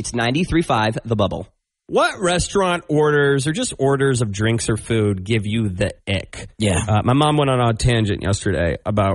It's 93.5 The Bubble. What restaurant orders or just orders of drinks or food give you the ick? Yeah. My mom went on a tangent yesterday about